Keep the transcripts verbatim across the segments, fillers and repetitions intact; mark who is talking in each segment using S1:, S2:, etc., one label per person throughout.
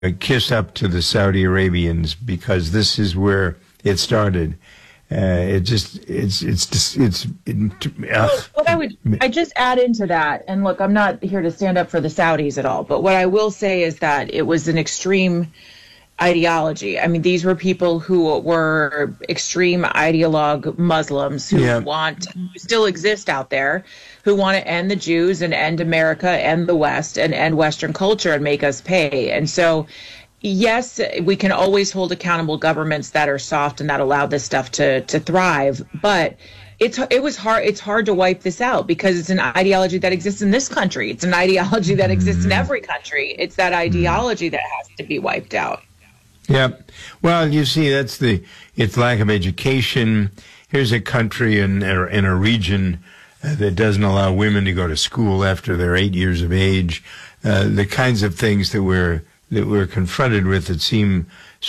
S1: a kiss up to the Saudi Arabians because this is where it started. Uh, it just, it's, it's, just, it's, it,
S2: well, what I would, I just add into that, and look, I'm not here to stand up for the Saudis at all, but what I will say is that it was an extreme ideology. I mean, these were people who were extreme ideologue Muslims who yeah. want, who still exist out there, who want to end the Jews and end America and the West and end Western culture and make us pay. And so, yes, we can always hold accountable governments that are soft and that allow this stuff to to thrive, but it's it was hard it's hard to wipe this out because it's an ideology that exists in this country. It's an ideology that exists in every country. It's that ideology that has to be wiped out.
S1: Yeah. Well, you see, that's the it's lack of education. Here's a country in in a region that doesn't allow women to go to school after they're eight years of age. Uh, the kinds of things that we're that we're confronted with that seem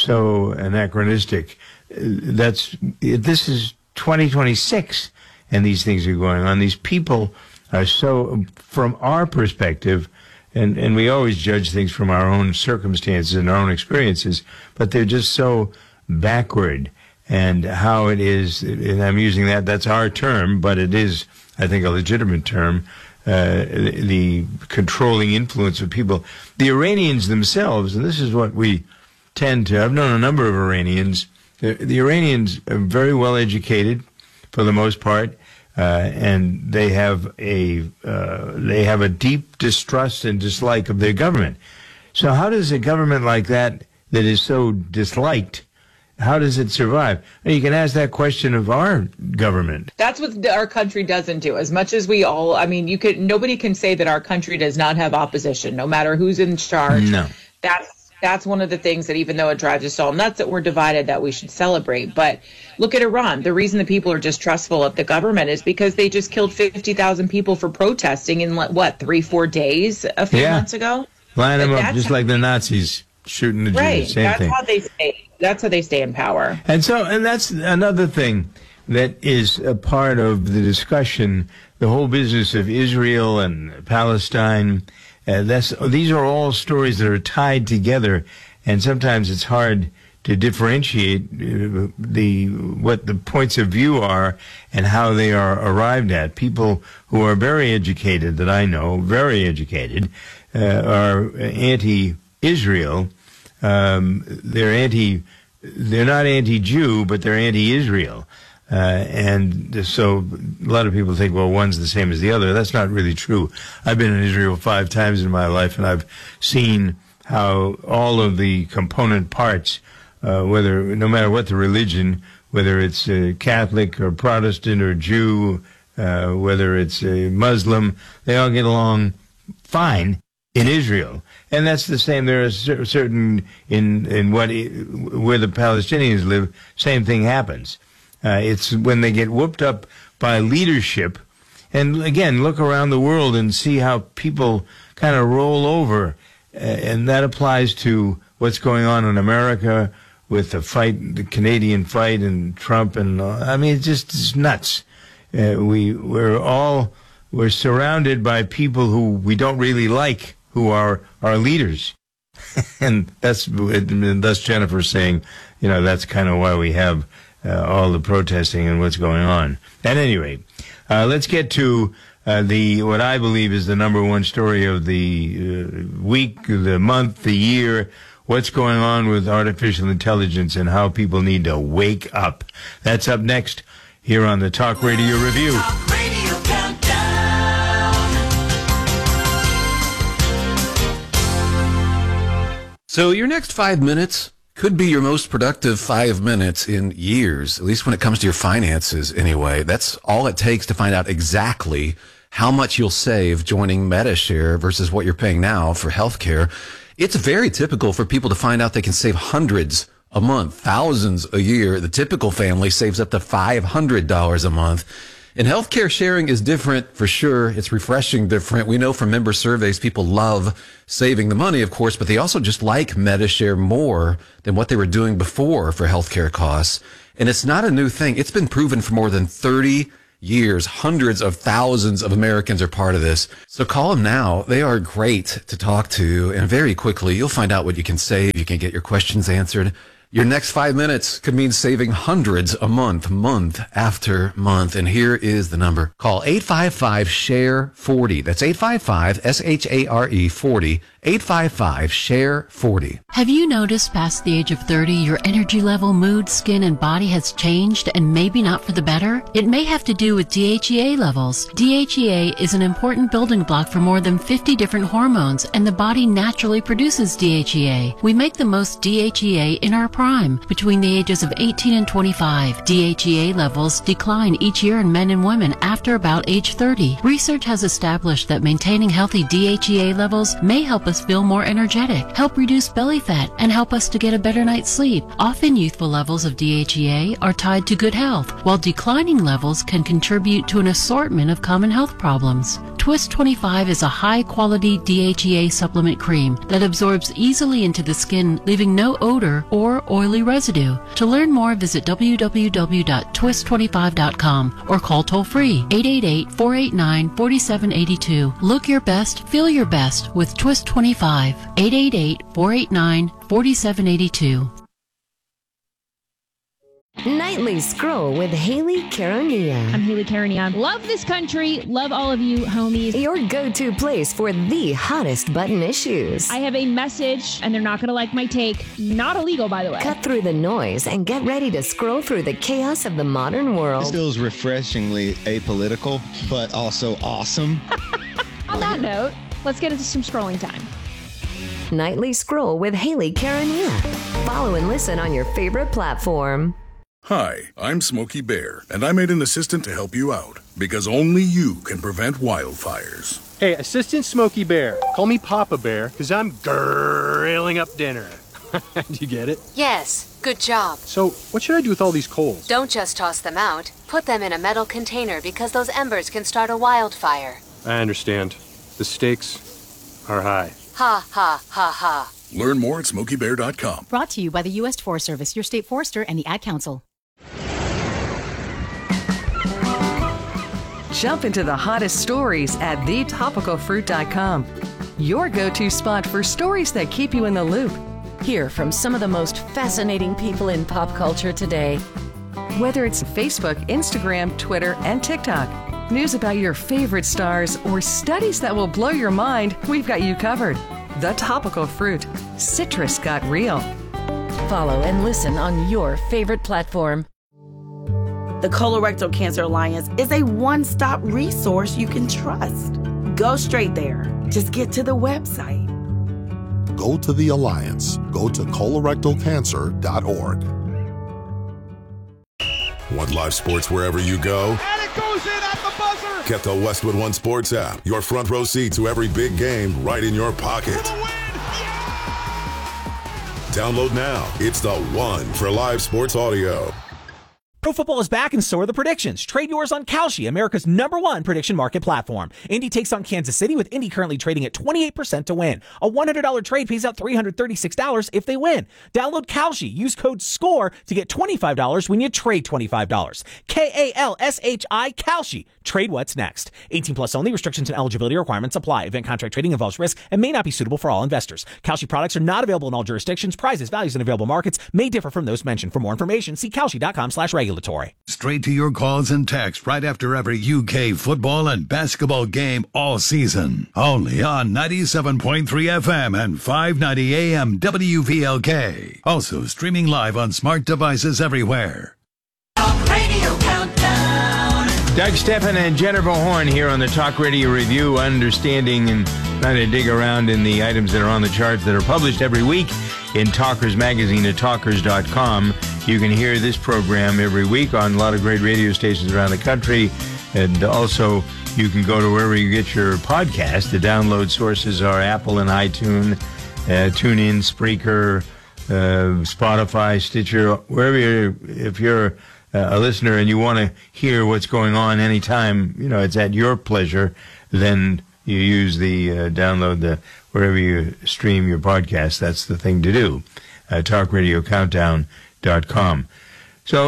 S1: so anachronistic. That's this is twenty twenty-six, and these things are going on. These people are so, from our perspective, and, and we always judge things from our own circumstances and our own experiences, but they're just so backward. And how it is, and I'm using that, that's our term, but it is, I think, a legitimate term. Uh, the controlling influence of people. The Iranians themselves, and this is what we tend to, I've known a number of Iranians. The, the Iranians are very well educated for the most part, uh, and they have a uh, they have a deep distrust and dislike of their government. So how does a government like that, that is so disliked, how does it survive? You can ask that question of our government.
S2: That's what our country doesn't do. As much as we all, I mean, you could, nobody can say that our country does not have opposition, no matter who's in charge.
S1: No.
S2: That's, that's one of the things that, even though it drives us all nuts that we're divided, that we should celebrate. But look at Iran. The reason that people are distrustful of the government is because they just killed fifty thousand people for protesting in, what, three, four days a few
S1: yeah.
S2: months ago?
S1: Line them up just like the Nazis shooting the Jews.
S2: Right.
S1: Same
S2: that's
S1: thing.
S2: how they stay. That's how they stay in power.
S1: And so, and that's another thing that is a part of the discussion, the whole business of Israel and Palestine. Uh, that's, these are all stories that are tied together, and sometimes it's hard to differentiate uh, the what the points of view are and how they are arrived at. People who are very educated, that I know, very educated, uh, are anti-Israel. Um, they're anti, they're not anti-Jew, but they're anti-Israel. Uh, and so a lot of people think, well, one's the same as the other. That's not really true. I've been in Israel five times in my life, and I've seen how all of the component parts, uh, whether, no matter what the religion, whether it's uh, Catholic or Protestant or Jew, uh, whether it's a Muslim, they all get along fine in Israel. And that's the same. There are certain, in, in what, where the Palestinians live, same thing happens. Uh, it's when they get whooped up by leadership. And again, look around the world and see how people kind of roll over. Uh, and that applies to what's going on in America with the fight, the Canadian fight and Trump. And uh, I mean, it's just it's nuts. Uh, we, we're all, we're surrounded by people who we don't really like, who are our leaders. And that's, and thus Jennifer saying, you know, that's kind of why we have uh, all the protesting and what's going on. At any rate, uh, let's get to uh, the, what I believe is the number one story of the uh, week, the month, the year. What's going on with artificial intelligence and how people need to wake up. That's up next here on the Talk Radio Review.
S3: Talk Radio Countdown.
S4: So your next five minutes could be your most productive five minutes in years, at least when it comes to your finances anyway. That's all it takes to find out exactly how much you'll save joining MediShare versus what you're paying now for healthcare. It's very typical for people to find out they can save hundreds a month, thousands a year. The typical family saves up to five hundred dollars a month. And healthcare sharing is different for sure. It's refreshing different. We know from member surveys, people love saving the money, of course, but they also just like MediShare more than what they were doing before for healthcare costs. And it's not a new thing. It's been proven for more than thirty years. Hundreds of thousands of Americans are part of this. So call them now. They are great to talk to, and very quickly you'll find out what you can save. You can get your questions answered. Your next five minutes could mean saving hundreds a month, month after month. And here is the number. Call eight five five, S H A R E, forty. That's eight five five, S H A R E, forty. eight five five, S H A R E, forty.
S3: Have you noticed past the age of thirty, your energy level, mood, skin, and body has changed, and maybe not for the better? It may have to do with D H E A levels. D H E A is an important building block for more than fifty different hormones, and the body naturally produces D H E A. We make the most D H E A in our prime, between the ages of eighteen and twenty-five. D H E A levels decline each year in men and women after about age thirty. Research has established that maintaining healthy D H E A levels may help us feel more energetic, help reduce belly fat, and help us to get a better night's sleep. Often youthful levels of D H E A are tied to good health, while declining levels can contribute to an assortment of common health problems. Twist twenty-five is a high-quality D H E A supplement cream that absorbs easily into the skin, leaving no odor or oily residue. To learn more, visit w w w dot twist twenty-five dot com or call toll-free eight eight eight, four eight nine, four seven eight two. Look your best, feel your best with Twist twenty-five. eight eight eight, four eight nine, four seven eight two.
S5: Nightly Scroll with Haley Karania.
S6: I'm Haley Karania. Love this country. Love all of you, homies.
S5: Your go-to place for the hottest button issues.
S6: I have a message, and they're not going to like my take. Not illegal, by the way.
S5: Cut through the noise and get ready to scroll through the chaos of the modern world.
S7: This feels refreshingly apolitical, but also awesome.
S6: On that note, let's get into some scrolling time.
S5: Nightly Scroll with Haley Karania. Follow and listen on your favorite platform.
S8: Hi, I'm Smokey Bear, and I made an assistant to help you out, because only you can prevent wildfires.
S9: Hey, Assistant Smokey Bear, call me Papa Bear, because I'm grilling up dinner. Do you get it?
S10: Yes, good job.
S9: So, what should I do with all these coals?
S10: Don't just toss them out. Put them in a metal container, because those embers can start a wildfire.
S9: I understand. The stakes are high.
S10: Ha, ha, ha, ha.
S8: Learn more at smokey bear dot com.
S11: Brought to you by the U S Forest Service, your state forester, and the Ad Council.
S12: Jump into the hottest stories at the topical fruit dot com. Your go-to spot for stories that keep you in the loop.
S13: Hear from some of the most fascinating people in pop culture today.
S12: Whether it's Facebook, Instagram, Twitter, and TikTok, news about your favorite stars, or studies that will blow your mind, we've got you covered. The Topical Fruit. Citrus got real.
S13: Follow and listen on your favorite platform.
S14: The Colorectal Cancer Alliance is a one-stop resource you can trust. Go straight there. Just get to the website.
S15: Go to the Alliance. Go to colorectal cancer dot org. Want live sports wherever you go?
S16: And it goes in at the buzzer!
S15: Get the Westwood One Sports app. Your front row seat to every big game right in your pocket.
S16: For the win! Yeah!
S15: Download now. It's the one for live sports audio.
S17: Pro football is back and so are the predictions. Trade yours on Kalshi, America's number one prediction market platform. Indy takes on Kansas City, with Indy currently trading at twenty-eight percent to win. A one hundred dollars trade pays out three hundred thirty-six dollars if they win. Download Kalshi. Use code SCORE to get twenty-five dollars when you trade twenty-five dollars. K A L S H I, Kalshi. Trade what's next. eighteen plus only. Restrictions and eligibility requirements apply. Event contract trading involves risk and may not be suitable for all investors. Kalshi products are not available in all jurisdictions. Prices, values, and available markets may differ from those mentioned. For more information, see kalshi dot com slash regulatory.
S18: Straight to your calls and texts right after every U K football and basketball game all season. Only on ninety-seven point three F M and five ninety A M W V L K. Also streaming live on smart devices everywhere.
S16: Talk Radio Countdown.
S1: Doug Steffen and Jennifer Horn here on the Talk Radio Review, understanding and trying to dig around in the items that are on the charts that are published every week in Talkers Magazine at talkers dot com. You can hear this program every week on a lot of great radio stations around the country. And also, you can go to wherever you get your podcast. The download sources are Apple and iTunes, uh, TuneIn, Spreaker, uh, Spotify, Stitcher, wherever you're, if you're a listener and you want to hear what's going on anytime, you know, it's at your pleasure, then you use the uh, download the wherever you stream your podcast. That's the thing to do. Uh, talk radio countdown dot com. So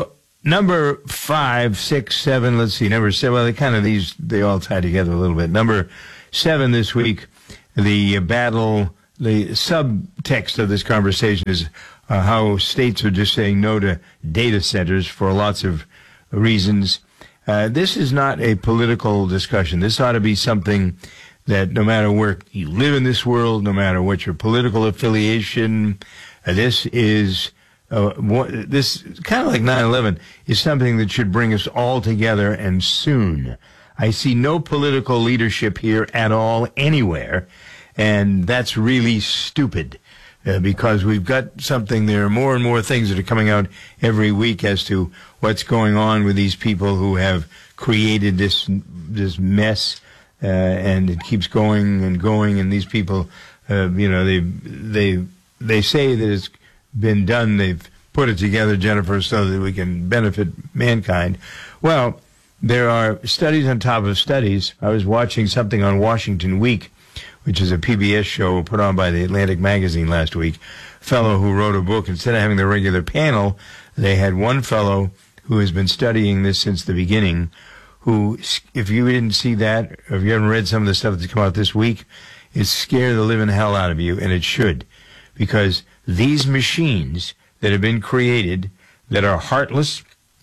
S1: number five, six, seven, let's see, number seven, well, they kind of, these, they all tie together a little bit. Number seven this week, the battle, the subtext of this conversation is uh, how states are just saying no to data centers for lots of reasons. Uh, this is not a political discussion. This ought to be something that no matter where you live in this world, no matter what your political affiliation, uh, this is uh, what, this kind of like nine eleven is something that should bring us all together, and soon. I see no political leadership here at all anywhere, and that's really stupid. Uh, because we've got something, there are more and more things that are coming out every week as to what's going on with these people who have created this this mess, uh, and it keeps going and going, and these people, uh, you know, they they they say that it's been done, they've put it together, Jennifer, so that we can benefit mankind. Well, there are studies on top of studies. I was watching something on Washington Week, which is a P B S show put on by the Atlantic magazine last week. A fellow who wrote a book, instead of having the regular panel, they had one fellow who has been studying this since the beginning, who, if you didn't see that, or if you haven't read some of the stuff that's come out this week, it scared the living hell out of you, and it should. Because these machines that have been created that are heartless,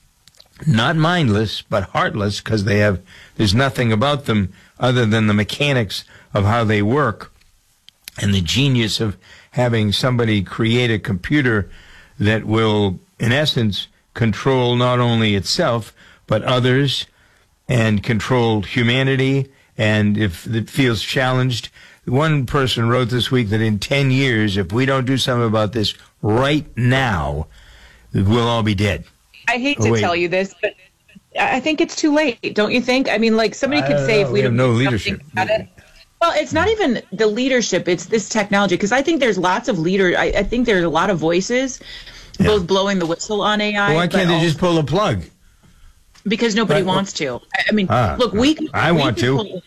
S1: not mindless, but heartless, because they have, there's nothing about them other than the mechanics of how they work, and the genius of having somebody create a computer that will, in essence, control not only itself, but others, and control humanity, and if it feels challenged. One person wrote this week that in ten years, if we don't do something about this right now, we'll all be dead.
S2: I hate
S1: oh,
S2: to
S1: wait.
S2: tell you this, but I think it's too late, don't you think? I mean, like, somebody could say
S1: know.
S2: if we,
S1: we have
S2: don't
S1: no
S2: do
S1: leadership.
S2: something about it. Well, it's not even the leadership, it's this technology, because I think there's lots of leader. I, I think there's a lot of voices, yeah. both blowing the whistle on A I.
S1: Well, why can't they just pull the plug?
S2: Because nobody
S1: but,
S2: wants to. I mean,
S1: ah,
S2: look, we could,
S1: I
S2: we
S1: want
S2: could
S1: to.
S2: Pull,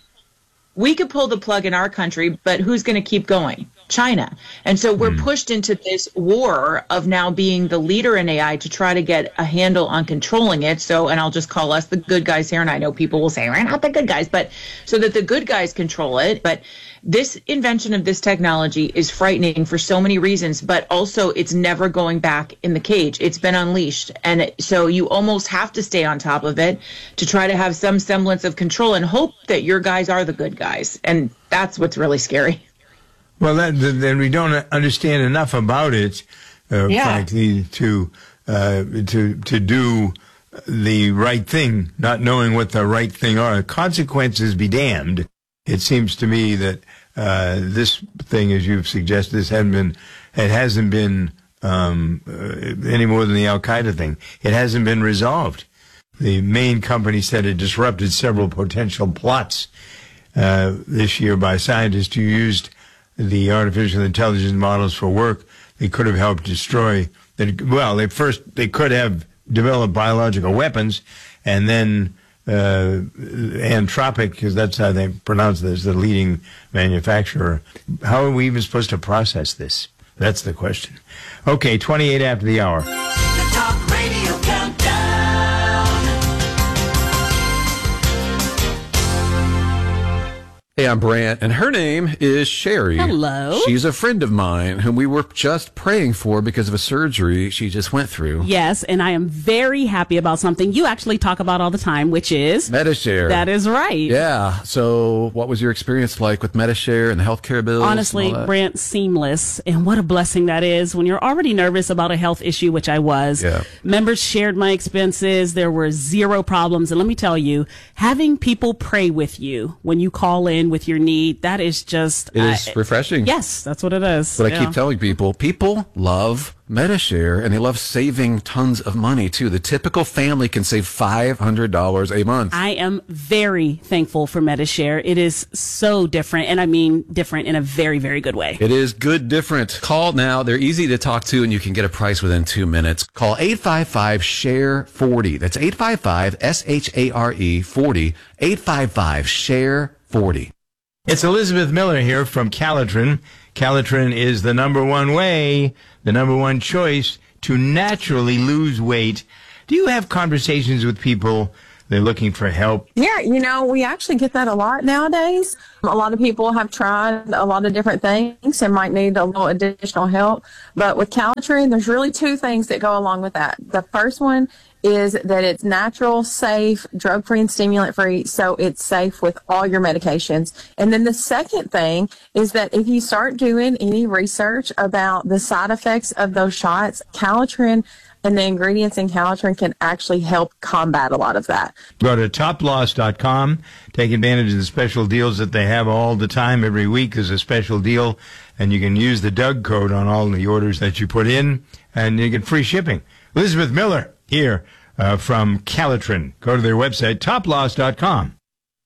S2: we could pull the plug in our country, but who's going to keep going? China. And so we're mm. pushed into this war of now being the leader in A I to try to get a handle on controlling it. So, and I'll just call us the good guys here. And I know people will say, we're not the good guys, but so that the good guys control it. But this invention of this technology is frightening for so many reasons, but also it's never going back in the cage. It's been unleashed. And it, so you almost have to stay on top of it to try to have some semblance of control and hope that your guys are the good guys. And that's what's really scary.
S1: Well, that, then we don't understand enough about it, uh,
S2: yeah.
S1: frankly, to uh, to to do the right thing, not knowing what the right thing are. Consequences be damned. It seems to me that uh, this thing, as you've suggested, this hasn't been, it hasn't been um, uh, any more than the Al Qaeda thing. It hasn't been resolved. The main company said it disrupted several potential plots uh, this year by scientists who used the artificial intelligence models for work. They could have helped destroy that. Well, they first, they could have developed biological weapons, and then uh, Anthropic, because that's how they pronounce this, the leading manufacturer. How are we even supposed to process this? That's the question. Okay, twenty-eight after the hour.
S16: The Talk Radio Countdown.
S4: Hey, I'm Brant, and her name is Sherry.
S19: Hello.
S4: She's a friend of mine whom we were just praying for because of a surgery she just went through.
S19: Yes, and I am very happy about something you actually talk about all the time, which is
S4: Medi-Share.
S19: That is right.
S4: Yeah. So what was your experience like with Medi-Share and the healthcare bills?
S19: Honestly, Brant, seamless. And what a blessing that is when you're already nervous about a health issue, which I was.
S4: Yeah.
S19: Members shared my expenses. There were zero problems. And let me tell you, having people pray with you when you call in with your need, that is just
S4: it is
S19: uh,
S4: refreshing.
S19: Yes, that's what it is.
S4: But
S19: yeah.
S4: I keep telling people, people love Medi-Share, and they love saving tons of money too. The typical family can save five hundred dollars a month.
S19: I am very thankful for Medi-Share. It is so different, and I mean different in a very, very good way.
S4: It is good different. Call now. They're easy to talk to, and you can get a price within two minutes. Call eight five five, S H A R E, forty. That's eight five five, S H A R E, forty. eight five five, S H A R E, forty.
S1: It's Elizabeth Miller here from Calitrin. Calitrin is the number one way, the number one choice to naturally lose weight. Do you have conversations with people? They're looking for help.
S20: Yeah, you know, we actually get that a lot nowadays. A lot of people have tried a lot of different things and might need a little additional help. But with Calitrin, there's really two things that go along with that. The first one is that it's natural, safe, drug-free, and stimulant-free, so it's safe with all your medications. And then the second thing is that if you start doing any research about the side effects of those shots, Calitrin and the ingredients in Calitrin can actually help combat a lot of that.
S1: Go to top loss dot com. Take advantage of the special deals that they have all the time. Every week is a special deal, and you can use the Doug code on all the orders that you put in, and you get free shipping. Elizabeth Miller here uh, from Calitrin. Go to their website, top loss dot com.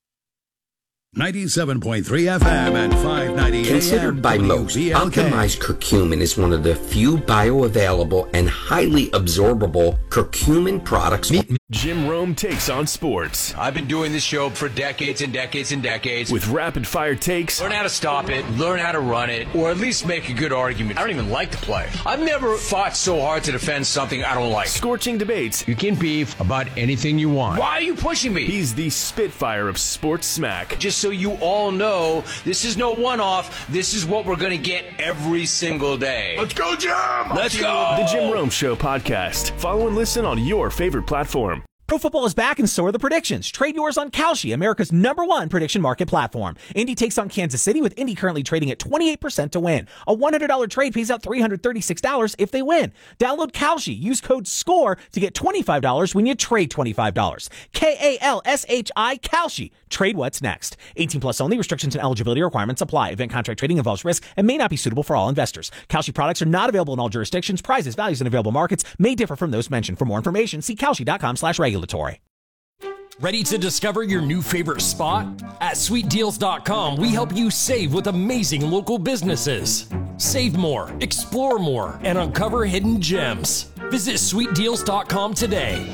S18: ninety-seven point three F M and five ninety A M.
S21: Considered by most, optimized curcumin is one of the few bioavailable and highly absorbable curcumin products.
S22: Jim Rome takes on sports.
S23: I've been doing this show for decades and decades and decades.
S22: With rapid-fire takes.
S23: Learn how to stop it, learn how to run it, or at least make a good argument. I don't even like the play. I've never fought so hard to defend something I don't like.
S22: Scorching debates.
S23: You can beef about anything you want. Why are you pushing me?
S22: He's the Spitfire of sports smack.
S23: Just so you all know, this is no one-off. This is what we're going to get every single day.
S22: Let's go, Jim!
S23: Let's go!
S22: The Jim Rome Show podcast. Follow and listen on your favorite platform.
S17: Pro football is back, and so are the predictions. Trade yours on Kalshi, America's number one prediction market platform. Indy takes on Kansas City, with Indy currently trading at twenty-eight percent to win. A one hundred dollars trade pays out three hundred thirty-six dollars if they win. Download Kalshi. Use code SCORE to get twenty-five dollars when you trade twenty-five dollars. K A L S H I, Kalshi. Trade what's next. eighteen plus only. Restrictions and eligibility requirements apply. Event contract trading involves risk and may not be suitable for all investors. Kalshi products are not available in all jurisdictions. Prices, values, and available markets may differ from those mentioned. For more information, see kalshi dot com slash regulatory.
S24: Ready to discover your new favorite spot? At sweet deals dot com, we help you save with amazing local businesses. Save more, explore more, and uncover hidden gems. Visit sweet deals dot com today.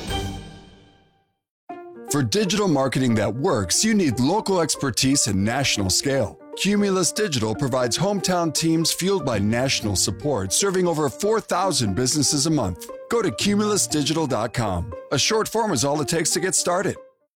S25: For digital marketing that works, you need local expertise and national scale. Cumulus Digital provides hometown teams fueled by national support, serving over four thousand businesses a month. Go to cumulus digital dot com. A short form is all it takes to get started.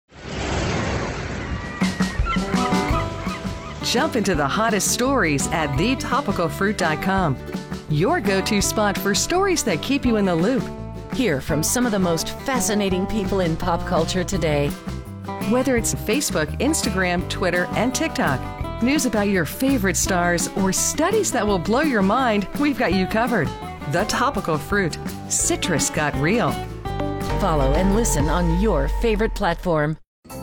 S12: Jump into the hottest stories at the topical fruit dot com. Your go-to spot for stories that keep you in the loop.
S13: Hear from some of the most fascinating people in pop culture today.
S12: Whether it's Facebook, Instagram, Twitter, and TikTok, news about your favorite stars, or studies that will blow your mind, we've got you covered. The Topical Fruit. Citrus got real.
S13: Follow and listen on your favorite platform.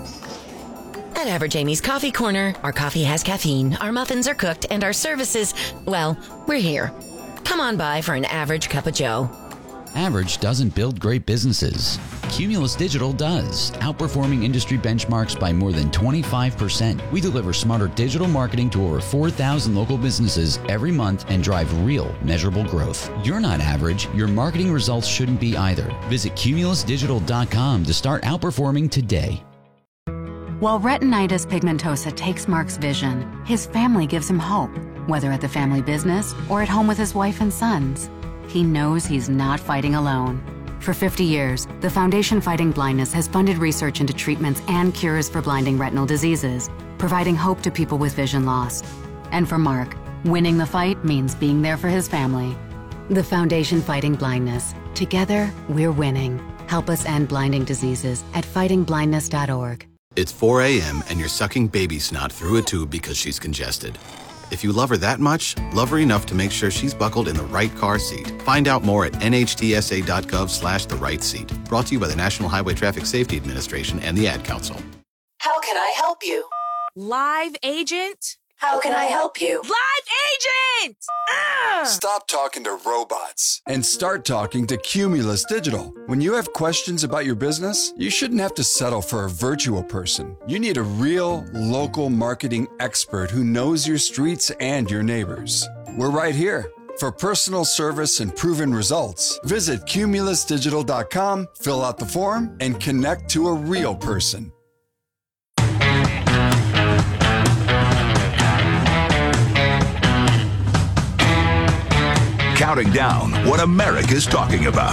S26: At Average Amy's Coffee Corner, our coffee has caffeine, our muffins are cooked, and our services, well, we're here. Come on by for an average cup of joe.
S27: Average doesn't build great businesses. Cumulus Digital does, outperforming industry benchmarks by more than twenty-five percent. We deliver smarter digital marketing to over four thousand local businesses every month and drive real, measurable growth. You're not average. Your marketing results shouldn't be either. Visit cumulus digital dot com to start outperforming today.
S3: While retinitis pigmentosa takes Mark's vision, his family gives him hope, whether at the family business or at home with his wife and sons. He knows he's not fighting alone. For fifty years, the Foundation Fighting Blindness has funded research into treatments and cures for blinding retinal diseases, providing hope to people with vision loss. And for Mark, winning the fight means being there for his family. The Foundation Fighting Blindness. Together, we're winning. Help us end blinding diseases at fighting blindness dot org.
S28: It's four a.m. and you're sucking baby snot through a tube because she's congested. If you love her that much, love her enough to make sure she's buckled in the right car seat. Find out more at N H T S A dot gov slash the right seat. Brought to you by the National Highway Traffic Safety Administration and the Ad Council.
S29: How can I help you?
S30: Live agent?
S29: How can I help you?
S30: Live agent! Ugh!
S25: Stop talking to robots and start talking to Cumulus Digital. When you have questions about your business, you shouldn't have to settle for a virtual person. You need a real, local marketing expert who knows your streets and your neighbors. We're right here. For personal service and proven results, visit cumulus digital dot com, fill out the form, and connect to a real person.
S31: Counting down what America's talking about.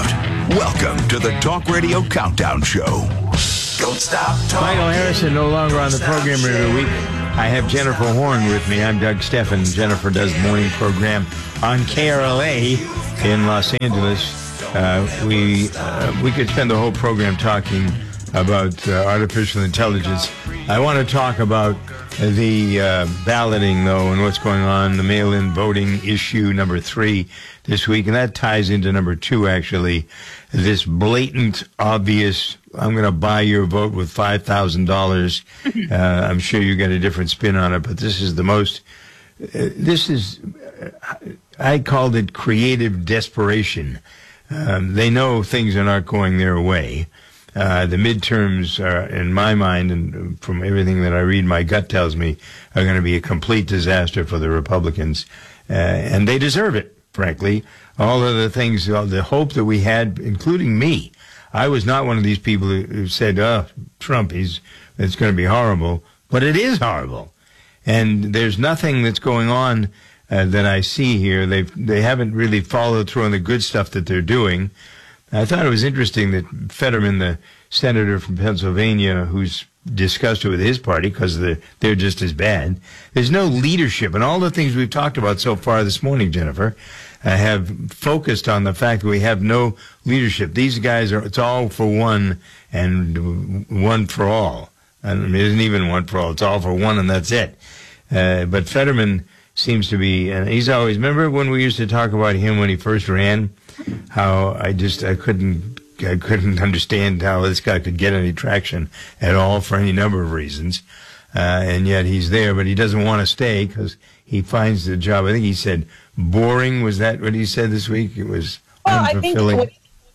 S2: Welcome to the Talk Radio Countdown Show.
S29: Don't stop talking.
S1: Michael Harrison no longer on the program every week. I have Jennifer Horn with me. I'm Doug Steffen. Jennifer does the morning program on K R L A in Los Angeles. Uh, we uh, we could spend the whole program talking about uh, artificial intelligence. I want to talk about the uh, balloting, though, and what's going on, the mail-in voting issue number three this week, and that ties into number two, actually, this blatant, obvious, I'm going to buy your vote with five thousand dollars. Uh, I'm sure you get a different spin on it, but this is the most, uh, this is, uh, I called it creative desperation. Um, they know things are not going their way. Uh, the midterms are, in my mind, and from everything that I read, my gut tells me, are going to be a complete disaster for the Republicans. Uh, and they deserve it, frankly. All of the things, all the hope that we had, including me. I was not one of these people who, who said, oh, Trump, he's, it's going to be horrible. But it is horrible. And there's nothing that's going on uh, that I see here. They've, they haven't really followed through on the good stuff that they're doing. I thought it was interesting that Fetterman, the senator from Pennsylvania, who's discussed it with his party because they're, they're just as bad. There's no leadership. And all the things we've talked about so far this morning, Jennifer, uh, have focused on the fact that we have no leadership. These guys are, it's all for one and one for all. And it isn't even one for all. It's all for one and that's it. Uh, but Fetterman seems to be, and he's always, remember when we used to talk about him when he first ran? How I just I couldn't I couldn't understand how this guy could get any traction at all for any number of reasons, uh, and yet he's there, but he doesn't want to stay because he finds the job. I think he said boring. Was that what he said this week? It was
S5: well,
S1: unfulfilling.
S5: I think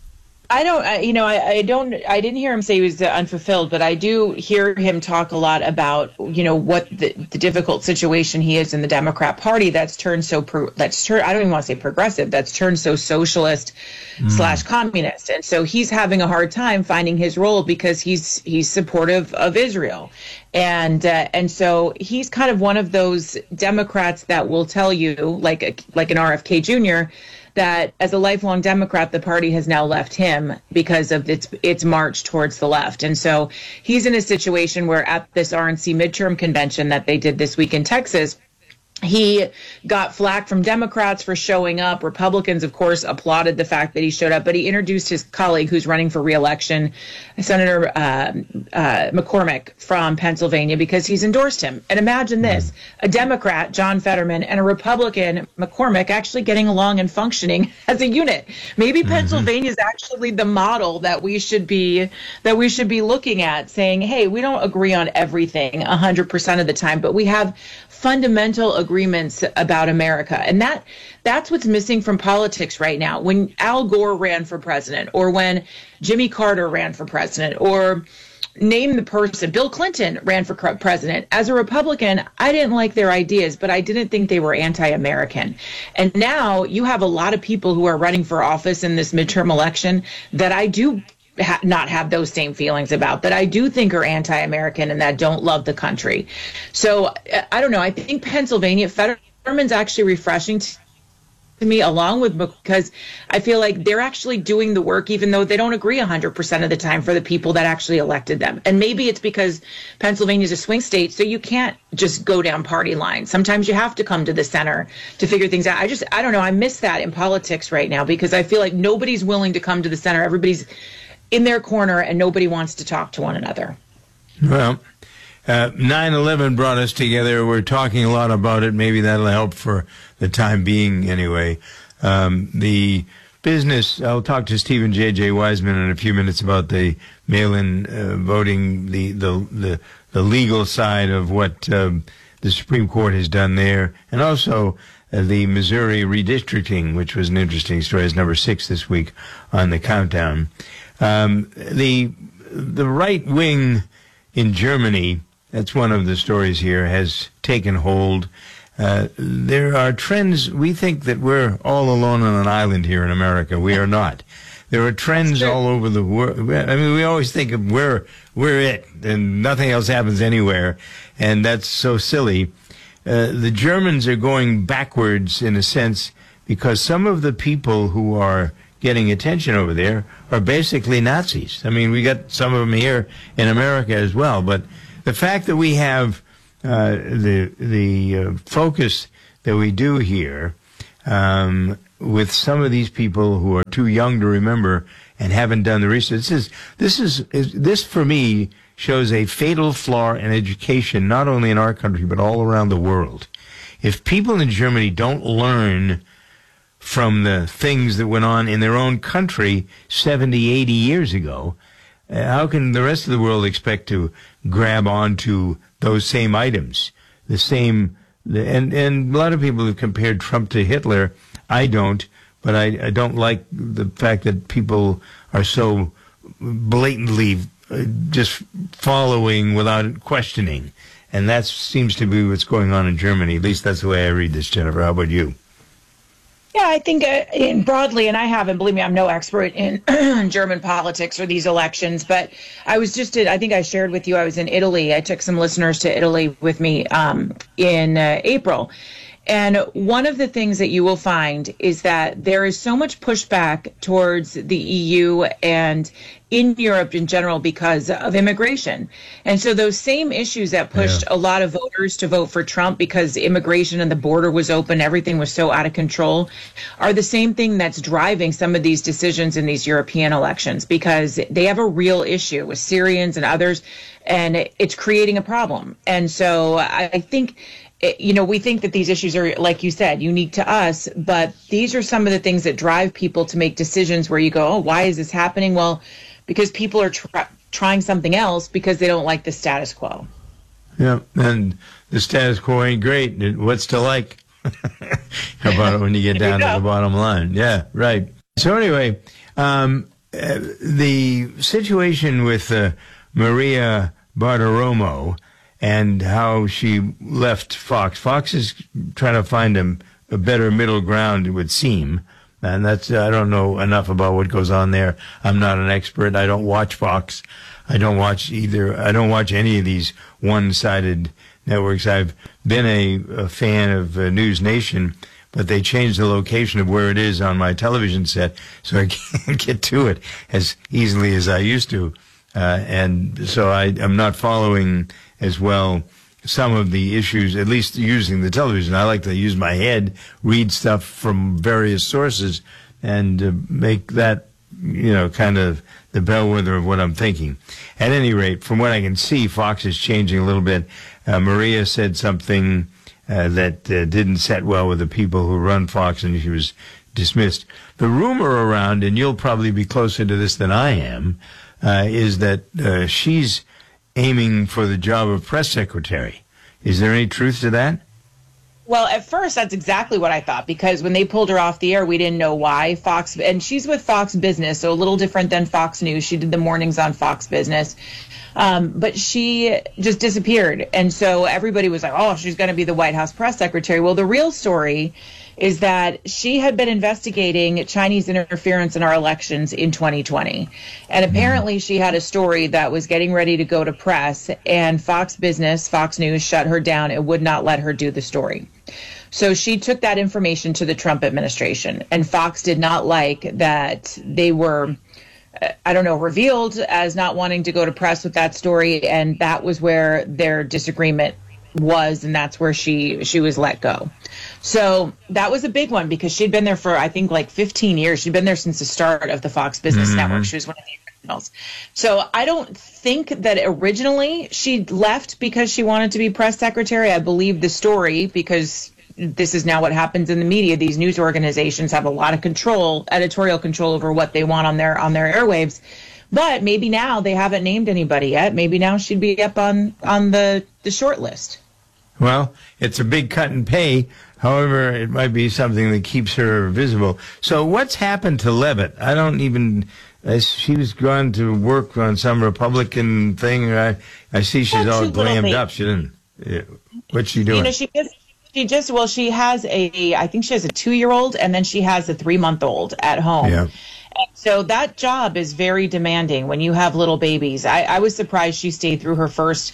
S5: I don't. I, you know, I, I don't. I didn't hear him say he was uh, unfulfilled, but I do hear him talk a lot about you know what the, the difficult situation he is in the Democrat Party that's turned so pro, that's turned. I don't even want to say progressive. That's turned so socialist mm. slash communist, and so he's having a hard time finding his role because he's he's supportive of Israel, and uh, and so he's kind of one of those Democrats that will tell you, like a, like an R F K Junior, that as a lifelong Democrat, the party has now left him because of its its march towards the left. And so he's in a situation where at this R N C midterm convention that they did this week in Texas, he got flack from Democrats for showing up. Republicans, of course, applauded the fact that he showed up, but he introduced his colleague who's running for re-election, Senator uh, uh, McCormick from Pennsylvania, because he's endorsed him. And imagine this, a Democrat, John Fetterman, and a Republican, McCormick, actually getting along and functioning as a unit. Maybe mm-hmm. Pennsylvania is actually the model that we should be that we should be looking at, saying, hey, we don't agree on everything one hundred percent of the time, but we have fundamental agreements about America. And that that's what's missing from politics right now. When Al Gore ran for president, or when Jimmy Carter ran for president, or name the person, Bill Clinton ran for president. As a Republican, I didn't like their ideas, but I didn't think they were anti-American. And now you have a lot of people who are running for office in this midterm election that I do Ha- not have those same feelings about, that I do think are anti-American and that don't love the country. So I don't know. I think Pennsylvania, Fetterman's actually refreshing to me, along with, because I feel like they're actually doing the work, even though they don't agree one hundred percent of the time for the people that actually elected them. And maybe it's because Pennsylvania is a swing state, so you can't just go down party lines. Sometimes you have to come to the center to figure things out. I just, I don't know. I miss that in politics right now because I feel like nobody's willing to come to the center. Everybody's in their corner and nobody wants to talk to one another.
S1: Well, uh, nine eleven brought us together. We're talking a lot about it. Maybe that'll help for the time being anyway. Um, the business, I'll talk to Stephen J J. Wiseman in a few minutes about the mail-in uh, voting, the, the, the, the legal side of what um, the Supreme Court has done there, and also uh, the Missouri redistricting, which was an interesting story, is number six this week on the countdown. Um, the the right wing in Germany, that's one of the stories here, has taken hold. Uh, there are trends. We think that we're all alone on an island here in America. We are not. There are trends all over the world. I mean, we always think of we're we're it, and nothing else happens anywhere, and that's so silly. Uh, the Germans are going backwards in a sense because some of the people who are getting attention over there are basically Nazis. I mean, we got some of them here in America as well. But the fact that we have uh, the the uh, focus that we do here um, with some of these people who are too young to remember and haven't done the research, this is this is, is this for me shows a fatal flaw in education, not only in our country but all around the world. If people in Germany don't learn from the things that went on in their own country seventy, eighty years ago, uh, how can the rest of the world expect to grab onto those same items? The same, the, and, and a lot of people have compared Trump to Hitler. I don't, but I, I don't like the fact that people are so blatantly uh, just following without questioning. And that seems to be what's going on in Germany. At least that's the way I read this, Jennifer. How about you?
S5: Yeah, I think uh, in broadly, and I haven't, believe me, I'm no expert in German politics or these elections, but I was just, in, I think I shared with you, I was in Italy. I took some listeners to Italy with me um, in uh, April. And one of the things that you will find is that there is so much pushback towards the E U and in Europe in general because of immigration. And so those same issues that pushed yeah. a lot of voters to vote for Trump because immigration and the border was open, everything was so out of control, are the same thing that's driving some of these decisions in these European elections, because they have a real issue with Syrians and others, and it's creating a problem. And so I think, you know, we think that these issues are, like you said, unique to us, but these are some of the things that drive people to make decisions where you go, oh, why is this happening? Well, because people are try- trying something else because they don't like the status quo.
S1: Yeah, and the status quo ain't great. What's to like? How about it when you get down you to the bottom line? Yeah, right. So anyway, um, uh, the situation with uh, Maria Bartiromo and how she left Fox. Fox is trying to find a, a better middle ground, it would seem. And that's, I don't know enough about what goes on there. I'm not an expert. I don't watch Fox. I don't watch either. I don't watch any of these one-sided networks. I've been a, a fan of uh, News Nation, but they changed the location of where it is on my television set, so I can't get to it as easily as I used to. Uh, and so I, I'm not following as well some of the issues, at least using the television. I like to use my head, read stuff from various sources, and uh, make that, you know, kind of the bellwether of what I'm thinking. At any rate, from what I can see, Fox is changing a little bit. Uh, Maria said something uh, that uh, didn't set well with the people who run Fox, and she was dismissed. The rumor around, and you'll probably be closer to this than I am, uh, is that uh, she's aiming for the job of press secretary. Is there any truth to that?
S5: Well, at first, that's exactly what I thought, because when they pulled her off the air, we didn't know why. Fox, and she's with Fox Business, so a little different than Fox News. She did the mornings on Fox Business. Um, but she just disappeared. And so everybody was like, oh, she's going to be the White House press secretary. Well, the real story is that she had been investigating Chinese interference in our elections in twenty twenty. And apparently she had a story that was getting ready to go to press, and Fox Business, Fox News, shut her down and would not let her do the story. So she took that information to the Trump administration, and Fox did not like that they were, I don't know, revealed as not wanting to go to press with that story, and that was where their disagreement was, and that's where she she was let go. So that was a big one, because she'd been there for, I think, like fifteen years. She'd been there since the start of the Fox Business mm-hmm. Network. She was one of the originals. So I don't think that originally she left because she wanted to be press secretary. I believe the story, because this is now what happens in the media. These news organizations have a lot of control, editorial control over what they want on their on their airwaves. But maybe now they haven't named anybody yet. Maybe now she'd be up on, on the, the short list.
S1: Well, it's a big cut in pay. However, it might be something that keeps her visible. So what's happened to Levitt? I don't even... She was gone to work on some Republican thing. I, I see she's all glammed up. She didn't... What's she doing?
S5: You know, she just... She just, well, she has a, I think she has a two-year-old, and then she has a three-month-old at home. Yeah. And so that job is very demanding when you have little babies. I, I was surprised she stayed through her first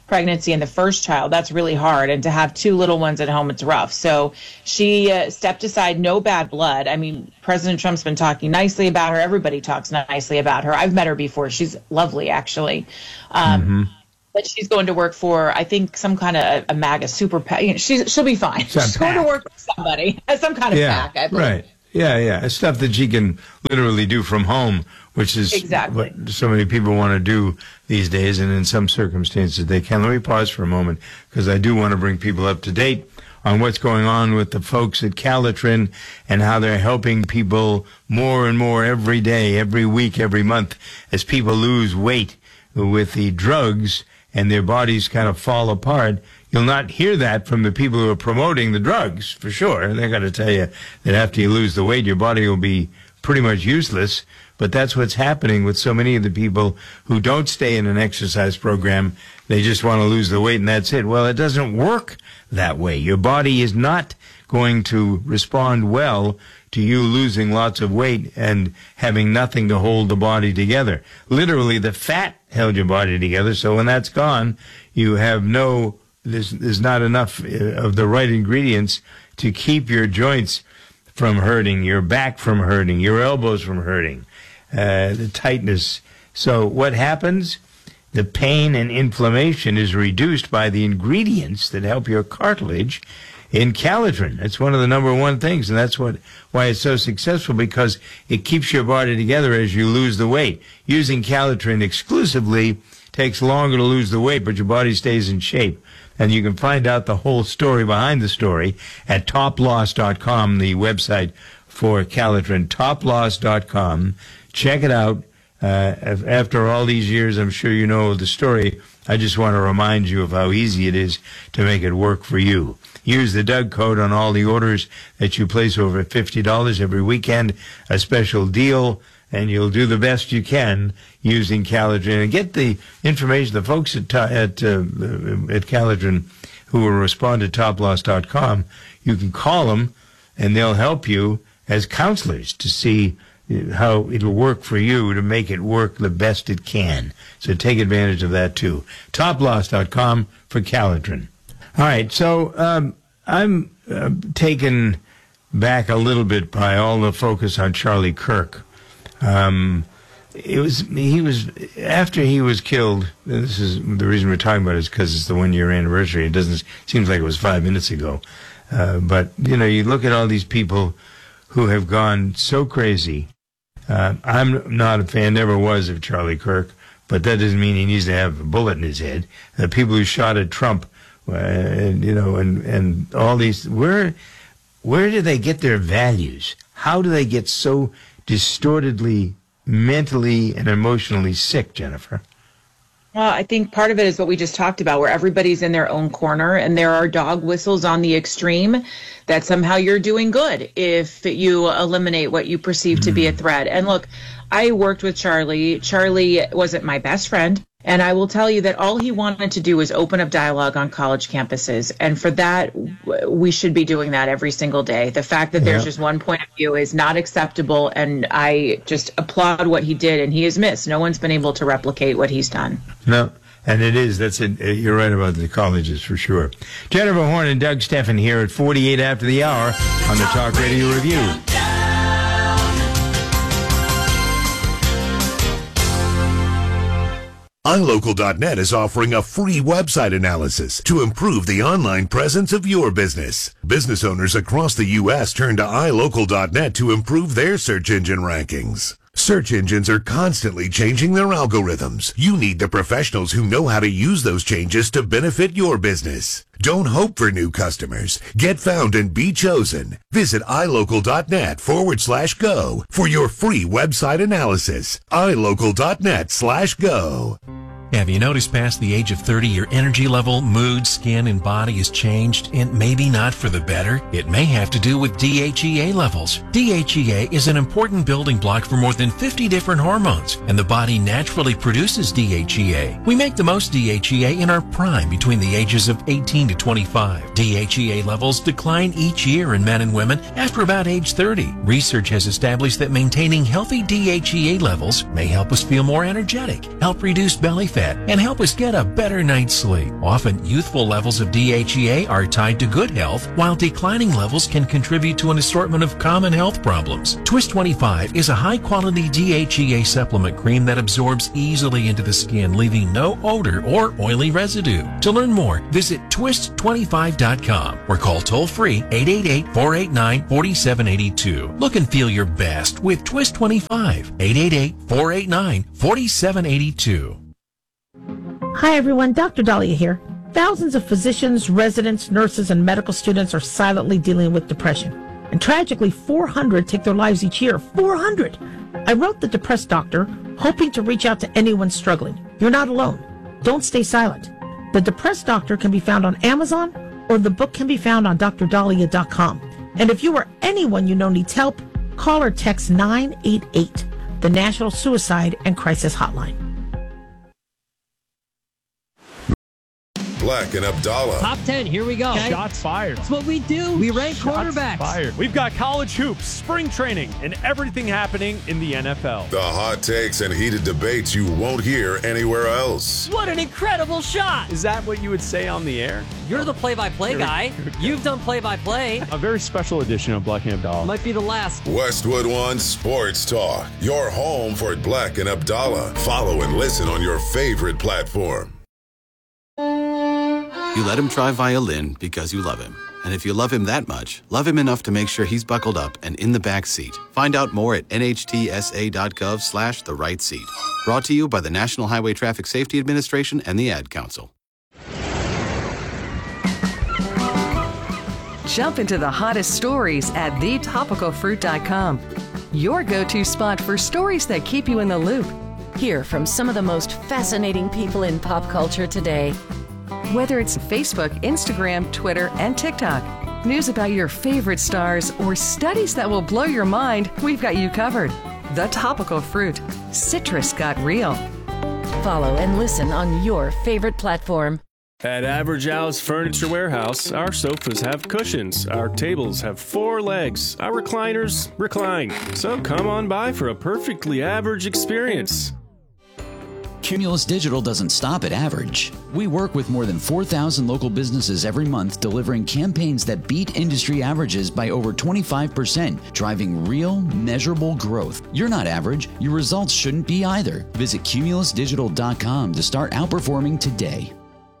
S5: pregnancy and the first child, that's really hard. And to have two little ones at home, it's rough. So she uh, stepped aside, no bad blood. I mean, President Trump's been talking nicely about her. Everybody talks nicely about her. I've met her before. She's lovely, actually. Um, mm-hmm. But she's going to work for, I think, some kind of a MAGA super PAC. You know, she's, she'll be fine.
S1: Some
S5: she's
S1: PAC.
S5: going to work for somebody, some kind of
S1: yeah,
S5: PAC, I believe.
S1: Right. Yeah, yeah. It's stuff that she can literally do from home, which is
S5: exactly
S1: what so many people want to do these days, and in some circumstances they can. Let me pause for a moment, because I do want to bring people up to date on what's going on with the folks at Calitrin and how they're helping people more and more every day, every week, every month, as people lose weight with the drugs and their bodies kind of fall apart. You'll not hear that from the people who are promoting the drugs, for sure. They're going to tell you that after you lose the weight, your body will be pretty much useless. But that's what's happening with so many of the people who don't stay in an exercise program. They just want to lose the weight, and that's it. Well, it doesn't work that way. Your body is not going to respond well to you losing lots of weight and having nothing to hold the body together. Literally, the fat held your body together, so when that's gone, you have no... There's, there's not enough of the right ingredients to keep your joints from hurting, your back from hurting, your elbows from hurting, uh, the tightness. So what happens? The pain and inflammation is reduced by the ingredients that help your cartilage in Calitrin. That's one of the number one things, and that's what why it's so successful, because it keeps your body together as you lose the weight. Using Calitrin exclusively takes longer to lose the weight, but your body stays in shape. And you can find out the whole story behind the story at top loss dot com, the website for Calitrin, top loss dot com. Check it out. Uh, after all these years, I'm sure you know the story. I just want to remind you of how easy it is to make it work for you. Use the Doug code on all the orders that you place over fifty dollars every weekend, a special deal, and you'll do the best you can using Calitrin. And get the information. The folks at at uh, at Calitrin who will respond to top loss dot com, you can call them, and they'll help you as counselors to see how it'll work for you to make it work the best it can. So take advantage of that, too. top loss dot com for Calitrin. All right, so um, I'm uh, taken back a little bit by all the focus on Charlie Kirk. Um, it was he was after he was killed. This is the reason we're talking about it, is because it's the one year anniversary. It doesn't seems like it was five minutes ago, uh, but you know, you look at all these people who have gone so crazy. Uh, I'm not a fan, never was, of Charlie Kirk, but that doesn't mean he needs to have a bullet in his head. The people who shot at Trump, uh, and you know, and and all these, where where do they get their values? How do they get so distortedly, mentally and emotionally sick, Jennifer?
S5: Well, I think part of it is what we just talked about, where everybody's in their own corner, and there are dog whistles on the extreme that somehow you're doing good if you eliminate what you perceive to be a threat. And look, I worked with Charlie. Charlie wasn't my best friend. And I will tell you that all he wanted to do was open up dialogue on college campuses. And for that, we should be doing that every single day. The fact that there's yeah. just one point of view is not acceptable. And I just applaud what he did. And he has missed. No one's been able to replicate what he's done.
S1: No, and it is. That's it. You're right about the colleges for sure. Jennifer Horn and Doug Steffen here at forty-eight after the hour on the Talk Radio Review.
S2: i local dot net is offering a free website analysis to improve the online presence of your business. Business owners across the U S turn to i local dot net to improve their search engine rankings. Search engines are constantly changing their algorithms. You need the professionals who know how to use those changes to benefit your business. Don't hope for new customers. Get found and be chosen. Visit i local dot net forward slash go for your free website analysis. i local dot net slash go.
S6: Have you noticed past the age of thirty, your energy level, mood, skin, and body has changed, and maybe not for the better? It may have to do with D H E A levels. D H E A is an important building block for more than fifty different hormones, and the body naturally produces D H E A. We make the most D H E A in our prime between the ages of eighteen to twenty-five. D H E A levels decline each year in men and women after about age thirty. Research has established that maintaining healthy D H E A levels may help us feel more energetic, help reduce belly fat, that and help us get a better night's sleep. Often, youthful levels of D H E A are tied to good health, while declining levels can contribute to an assortment of common health problems. Twist twenty-five is a high-quality D H E A supplement cream that absorbs easily into the skin, leaving no odor or oily residue. To learn more, visit twist twenty-five dot com or call toll-free eight eight eight, four eight nine, four seven eight two. Look and feel your best with Twist twenty-five, eight eight eight, four eight nine, four seven eight two.
S4: Hi everyone, Doctor Dahlia here. Thousands of physicians, residents, nurses, and medical students are silently dealing with depression. And tragically, four hundred take their lives each year. four hundred! I wrote The Depressed Doctor, hoping to reach out to anyone struggling. You're not alone. Don't stay silent. The Depressed Doctor can be found on Amazon, or the book can be found on dr dahlia dot com. And if you or anyone you know needs help, call or text nine eight eight, the National Suicide and Crisis Hotline.
S7: Black and Abdallah.
S8: Top ten, here we go.
S9: Okay. Shots fired.
S8: That's what we do. We rank
S9: Shots
S8: quarterbacks.
S9: Fired. We've got college hoops, spring training, and everything happening in the N F L.
S7: The hot takes and heated debates you won't hear anywhere else.
S8: What an incredible shot.
S9: Is that what you would say on the air?
S8: You're the play-by-play guy. You've done play-by-play.
S9: A very special edition of Black and Abdallah.
S8: Might be the last.
S7: Westwood One Sports Talk. Your home for Black and Abdallah. Follow and listen on your favorite platform.
S28: You let him try violin because you love him. And if you love him that much, love him enough to make sure he's buckled up and in the back seat. Find out more at N H T S A dot gov slash the right seat. Brought to you by the National Highway Traffic Safety Administration and the Ad Council.
S12: Jump into the hottest stories at the topical fruit dot com. Your go-to spot for stories that keep you in the loop.
S13: Hear from some of the most fascinating people in pop culture today.
S12: Whether it's Facebook, Instagram, Twitter, and TikTok, news about your favorite stars, or studies that will blow your mind, we've got you covered. The Topical Fruit. Citrus got real.
S13: Follow and listen on your favorite platform.
S22: At Average Al's Furniture Warehouse, our sofas have cushions, our tables have four legs, our recliners recline. So come on by for a perfectly average experience.
S27: Cumulus Digital doesn't stop at average. We work with more than four thousand local businesses every month, delivering campaigns that beat industry averages by over twenty-five percent, driving real, measurable growth. You're not average. Your results shouldn't be either. Visit cumulus digital dot com to start outperforming today.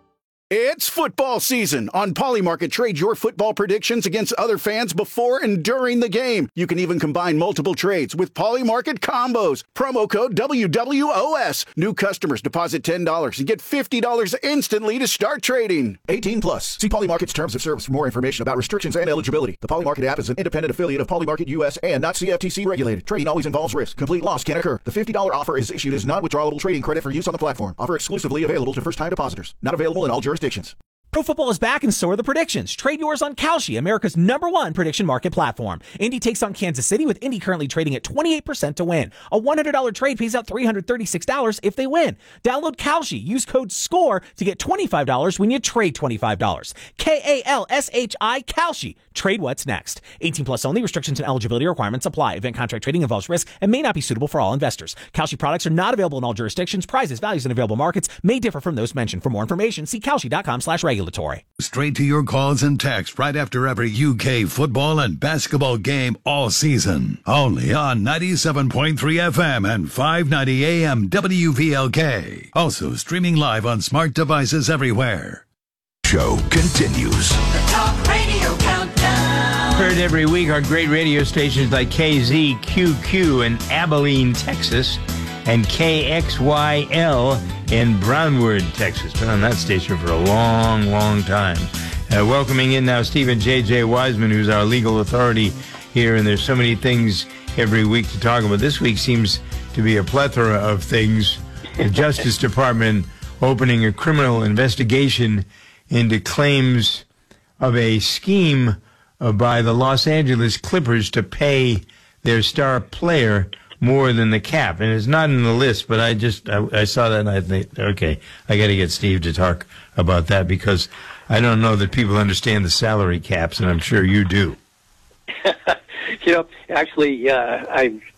S10: It's football season. On Polymarket, trade your football predictions against other fans before and during the game. You can even combine multiple trades with Polymarket combos. Promo code W W O S. New customers deposit ten dollars and get fifty dollars instantly to start trading. eighteen plus. See Polymarket's terms of service for more information about restrictions and eligibility. The Polymarket app is an independent affiliate of Polymarket U S and not C F T C regulated. Trading always involves risk. Complete loss can occur. The fifty dollars offer is issued as non-withdrawable trading credit for use on the platform. Offer exclusively available to first-time depositors. Not available in all jurisdictions.
S17: Pro football is back and so are the predictions. Trade yours on Kalshi, America's number one prediction market platform. Indy takes on Kansas City, with Indy currently trading at twenty-eight percent to win. A one hundred dollars trade pays out three hundred thirty-six dollars if they win. Download Kalshi. Use code SCORE to get twenty-five dollars when you trade twenty-five dollars. K A L S H I, Kalshi. Trade what's next. eighteen plus only. Restrictions and eligibility requirements apply. Event contract trading involves risk and may not be suitable for all investors. Kalshi products are not available in all jurisdictions. Prices, values, and available markets may differ from those mentioned. For more information, see kalshi dot com slash regulatory.
S18: Straight to your calls and texts right after every U K football and basketball game all season. Only on ninety-seven point three F M and five ninety A M W V L K. Also streaming live on smart devices everywhere.
S29: Show continues.
S1: The Talk Radio Countdown. Heard every week on great radio stations like K Z Q Q in Abilene, Texas, and K X Y L in Brownwood, Texas. Been on that station for a long, long time. Uh, welcoming in now Stephen J J. Wiseman, who's our legal authority here, and there's so many things every week to talk about. This week seems to be a plethora of things. The Justice Department opening a criminal investigation into claims of a scheme uh, by the Los Angeles Clippers to pay their star player more than the cap. And it's not in the list, but I just, I, I saw that and I think, okay, I got to get Steve to talk about that, because I don't know that people understand the salary caps, and I'm sure you do.
S11: You know, actually, uh, I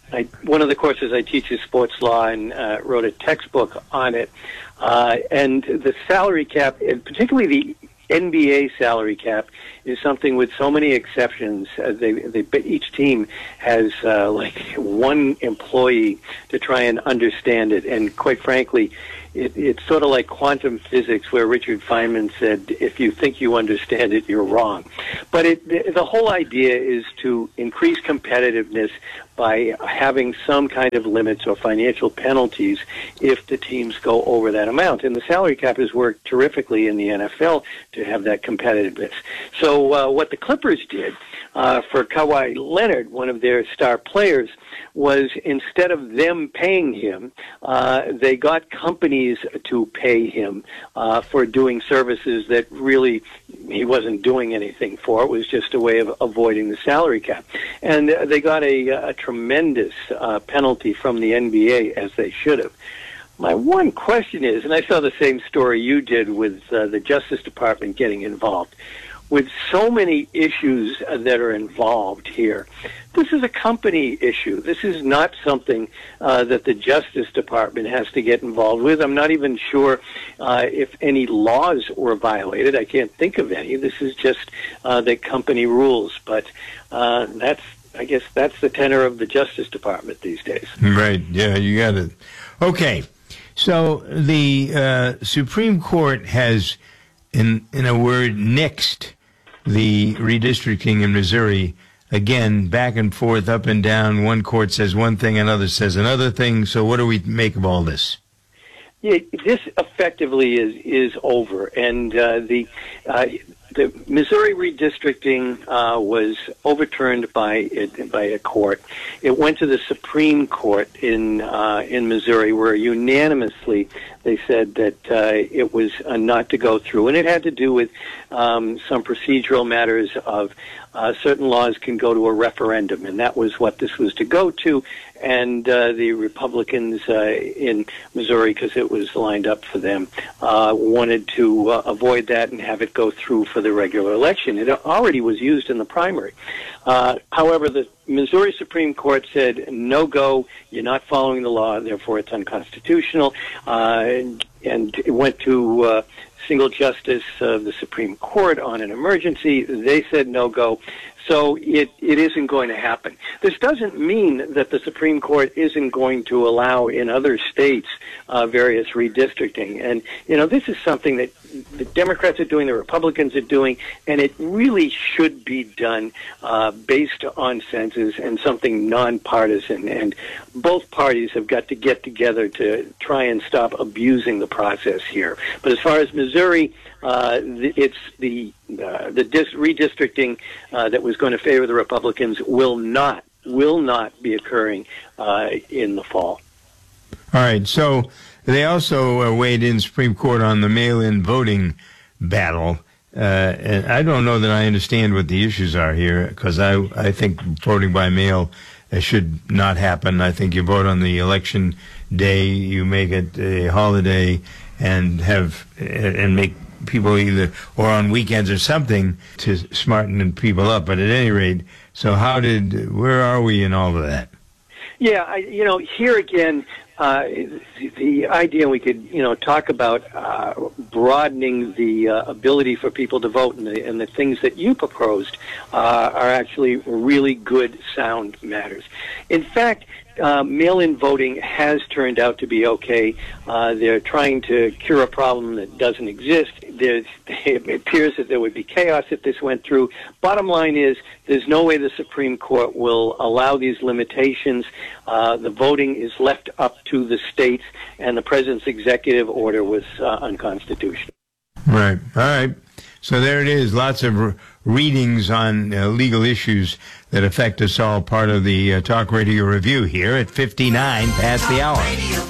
S11: I, one of the courses I teach is sports law, and uh, wrote a textbook on it. Uh, and the salary cap, and particularly the N B A salary cap, is something with so many exceptions. Uh, they, they, each team has uh, like one employee to try and understand it, and quite frankly, it, it's sort of like quantum physics, where Richard Feynman said, "If you think you understand it, you're wrong." But it, the, the whole idea is to increase competitiveness by having some kind of limits or financial penalties if the teams go over that amount. And the salary cap has worked terrifically in the N F L to have that competitiveness. So uh, what the Clippers did uh, for Kawhi Leonard, one of their star players, was instead of them paying him, uh, they got companies to pay him uh, for doing services that really he wasn't doing anything for. It was just a way of avoiding the salary cap. And uh, they got a, a tremendous uh, penalty from the N B A, as they should have. My one question is, and I saw the same story you did with uh, the Justice Department getting involved, with so many issues uh, that are involved here, this is a company issue. This is not something uh, that the Justice Department has to get involved with. I'm not even sure uh, if any laws were violated. I can't think of any. This is just uh, the company rules. But uh, that's, I guess, that's the tenor of the Justice Department these days.
S1: Right. Yeah, you got it. Okay. So the uh, Supreme Court has, in in a word, nixed the redistricting in Missouri. Again, back and forth, up and down. One court says one thing, another says another thing. So what do we make of all this?
S11: Yeah, this effectively is is over, and uh, the uh, the Missouri redistricting uh, was overturned by by a court. It went to the Supreme Court in uh, in Missouri, where unanimously they said that uh, it was uh, not to go through, and it had to do with um, some procedural matters of uh, certain laws can go to a referendum, and that was what this was to go to. And uh, the Republicans uh, in Missouri, because it was lined up for them, uh, wanted to uh, avoid that and have it go through for the regular election. It already was used in the primary. Uh, however, the Missouri Supreme Court said, no go, you're not following the law, therefore it's unconstitutional, uh, and, and it went to uh, single justice of the Supreme Court on an emergency. They said no go. So it, it isn't going to happen. This doesn't mean that the Supreme Court isn't going to allow in other states uh, various redistricting. And, you know, this is something that the Democrats are doing, the Republicans are doing, and it really should be done uh, based on census and something nonpartisan. And both parties have got to get together to try and stop abusing the process here. But as far as Missouri, uh, it's the uh, the dis- redistricting uh, that was going to favor the Republicans will not will not be occurring uh, in the fall.
S1: All right. So they also uh, weighed in Supreme Court on the mail-in voting battle. Uh, and I don't know that I understand what the issues are here, because I, I think voting by mail uh, should not happen. I think you vote on the election day, you make it a holiday, and have and make people either, or on weekends or something, to smarten people up. But at any rate, so how did, where are we in all of that?
S11: Yeah, I, you know, here again, uh, the idea we could, you know, talk about uh, broadening the uh, ability for people to vote, and the, and the things that you proposed uh, are actually really good, sound matters. In fact, Uh, mail-in voting has turned out to be okay. Uh, they're trying to cure a problem that doesn't exist. There's, it appears that there would be chaos if this went through. Bottom line is, there's no way the Supreme Court will allow these limitations. Uh, the voting is left up to the states, and the president's executive order was uh, unconstitutional.
S1: Right. All right. So there it is. Lots of r- readings on uh, legal issues that affect us all. Part of the uh, Talk Radio Review here at fifty-nine past the hour.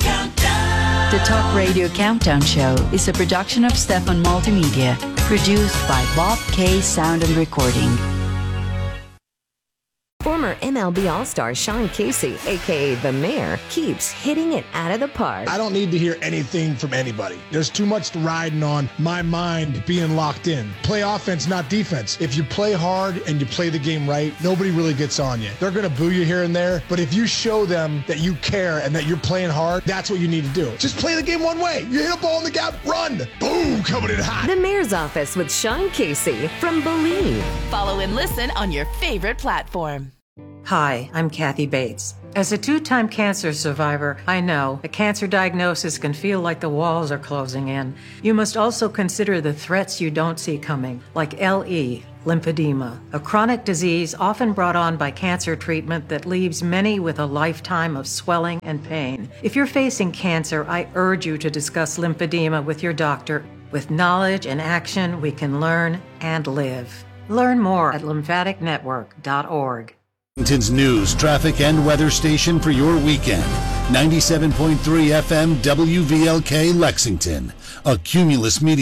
S14: The Talk Radio Countdown Show is a production of Stefan Multimedia, produced by Bob K. Sound and Recording.
S15: For
S3: Former M L B All-Star Sean Casey, a k a. The Mayor, keeps hitting it out of the park.
S15: I don't need to hear anything from anybody. There's too much riding on my mind being locked in. Play offense, not defense. If you play hard and you play the game right, nobody really gets on you. They're going to boo you here and there, but if you show them that you care and that you're playing hard, that's what you need to do. Just play the game one way. You hit a ball in the gap, run. Boom, coming in hot.
S3: The Mayor's Office with Sean Casey from Believe.
S16: Follow and listen on your favorite platform.
S19: Hi, I'm Kathy Bates. As a two-time cancer survivor, I know a cancer diagnosis can feel like the walls are closing in. You must also consider the threats you don't see coming, like L E, lymphedema, a chronic disease often brought on by cancer treatment that leaves many with a lifetime of swelling and pain. If you're facing cancer, I urge you to discuss lymphedema with your doctor. With knowledge and action, we can learn and live. Learn more at lymphatic network dot org.
S20: Lexington's news, traffic, and weather station for your weekend. ninety-seven point three F M W V L K Lexington, a Cumulus Media.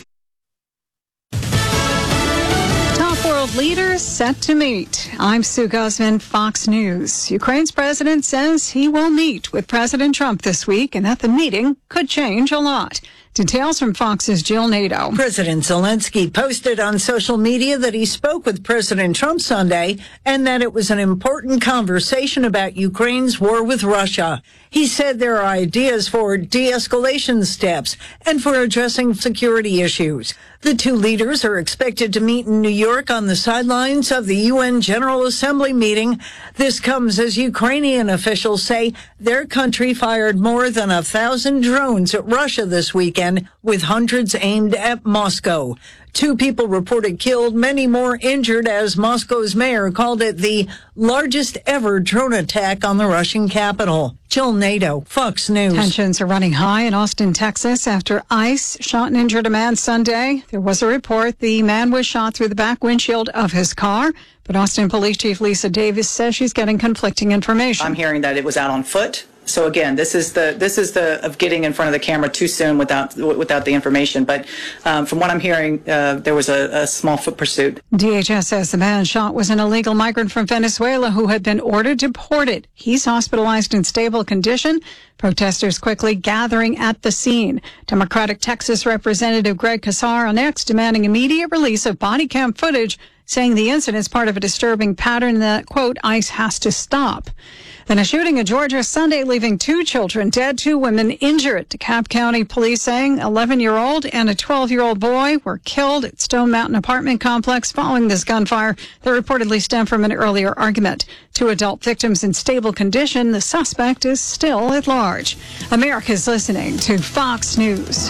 S21: Top world leaders set to meet. I'm Sue Guzman, Fox News. Ukraine's president says he will meet with President Trump this week and that the meeting could change a lot. Details from Fox's Jill Nato.
S23: President Zelensky posted on social media that he spoke with President Trump Sunday and that it was an important conversation about Ukraine's war with Russia. He said there are ideas for de-escalation steps and for addressing security issues. The two leaders are expected to meet in New York on the sidelines of the U N General Assembly meeting. This comes as Ukrainian officials say their country fired more than a thousand drones at Russia this weekend, with hundreds aimed at Moscow. Two people reported killed, many more injured, as Moscow's mayor called it the largest ever drone attack on the Russian capital. Jill Nato, Fox News.
S21: Tensions are running high in Austin, Texas, after ICE shot and injured a man Sunday. There was a report the man was shot through the back windshield of his car, but Austin Police Chief Lisa Davis says she's getting conflicting information.
S24: I'm hearing that it was out on foot. So again, this is the this is the of getting in front of the camera too soon without without the information. But um, from what I'm hearing, uh, there was a, a small foot pursuit.
S21: D H S says the man shot was an illegal migrant from Venezuela who had been ordered deported. He's hospitalized in stable condition. Protesters quickly gathering at the scene. Democratic Texas Representative Greg Casar on X demanding immediate release of body cam footage, saying the incident is part of a disturbing pattern that, quote, ICE has to stop. Then a shooting in Georgia Sunday, leaving two children dead, two women injured. DeKalb County police saying eleven-year-old and a twelve-year-old boy were killed at Stone Mountain apartment complex following this gunfire that reportedly stemmed from an earlier argument. Two adult victims in stable condition. The suspect is still at large. America's listening to Fox News.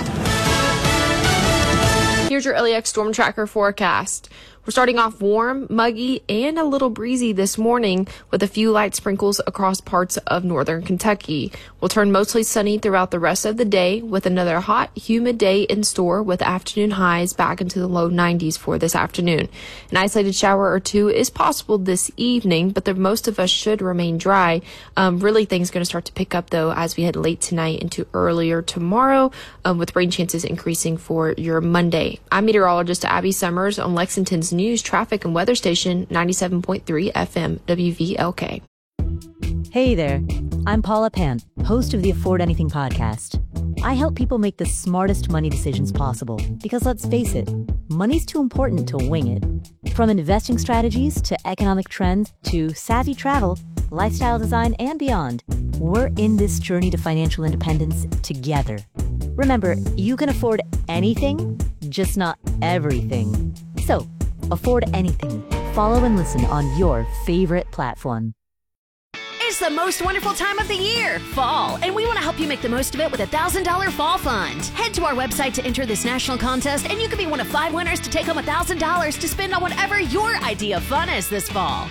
S26: Here's your L E X Storm Tracker forecast. We're starting off warm, muggy, and a little breezy this morning with a few light sprinkles across parts of northern Kentucky. We'll turn mostly sunny throughout the rest of the day with another hot, humid day in store with afternoon highs back into the low nineties for this afternoon. An isolated shower or two is possible this evening, but the most of us should remain dry. Um, really, things are going to start to pick up, though, as we head late tonight into earlier tomorrow, um, with rain chances increasing for your Monday. I'm meteorologist Abby Summers on Lexington's News, Traffic, and Weather Station, ninety-seven point three F M W V L K.
S30: Hey there, I'm Paula Pant, host of the Afford Anything podcast. I help people make the smartest money decisions possible because, let's face it, money's too important to wing it. From investing strategies to economic trends to savvy travel, lifestyle design, and beyond, we're in this journey to financial independence together. Remember, you can afford anything, just not everything. So, afford anything. Follow and listen on your favorite platform.
S31: It's the most wonderful time of the year, fall, and we want to help you make the most of it with a one thousand dollars Fall Fund. Head to our website to enter this national contest, and you could be one of five winners to take home one thousand dollars to spend on whatever your idea of fun is this fall.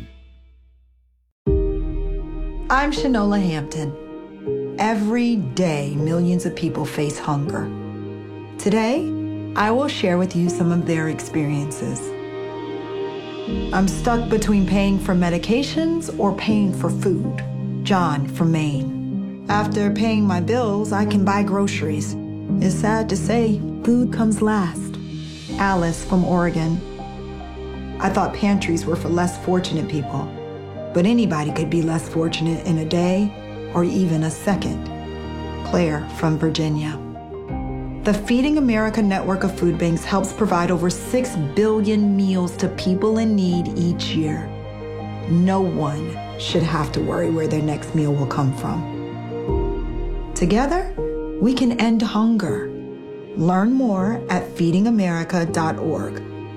S32: I'm Shanola Hampton. Every day, millions of people face hunger. Today, I will share with you some of their experiences. I'm stuck between paying for medications or paying for food. John from Maine. After paying my bills, I can buy groceries. It's sad to say, food comes last. Alice from Oregon. I thought pantries were for less fortunate people. but anybody could be less fortunate in a day or even a second. Claire from Virginia. The Feeding America network of food banks helps provide over six billion meals to people in need each year. No one should have to worry where their next meal will come from. Together, we can end hunger. Learn more at feeding america dot org.